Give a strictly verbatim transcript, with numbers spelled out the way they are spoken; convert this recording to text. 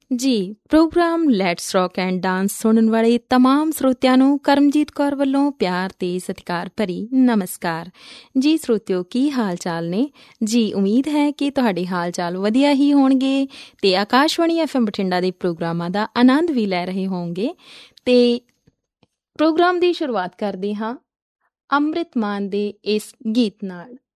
ਜੀ programme let's rock and dance ਸੁਣਨ ਵਾਲੇ ਤਮਾਮ ਸਰੋਤਿਆਂ ਨੂੰ ਕਰਮਜੀਤ ਕੌਰ ਵੱਲੋਂ ਪਿਆਰ ਤੇ ਸਤਿਕਾਰ ਭਰੀ ਨਮਸਕਾਰ। ਜੀ ਸਰੋਤਿਓ, ਕੀ ਹਾਲ ਚਾਲ ਨੇ ਜੀ? ਉਮੀਦ ਹੈ ਕਿ ਤੁਹਾਡੇ ਹਾਲ ਚਾਲ ਵਧੀਆ ਹੀ ਹੋਣਗੇ ਅਤੇ ਆਕਾਸ਼ਵਾਣੀ ਐਫ ਐਮ ਬਠਿੰਡਾ ਦੇ ਪ੍ਰੋਗਰਾਮਾਂ ਦਾ ਆਨੰਦ ਵੀ ਲੈ ਰਹੇ ਹੋਣਗੇ। ਅਤੇ ਪ੍ਰੋਗਰਾਮ ਦੀ ਸ਼ੁਰੂਆਤ ਕਰਦੇ ਹਾਂ ਅੰਮ੍ਰਿਤ ਮਾਨ ਦੇ ਇਸ ਗੀਤ ਨਾਲ।